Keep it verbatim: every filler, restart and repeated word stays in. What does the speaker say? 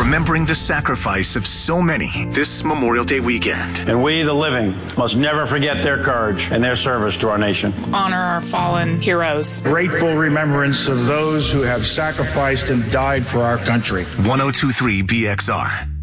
remembering the sacrifice of so many this Memorial Day weekend. And we, the living, must never forget their courage and their service to our nation. Honor our fallen heroes. Grateful remembrance of those who have sacrificed and died for our country. one oh two point three B X R.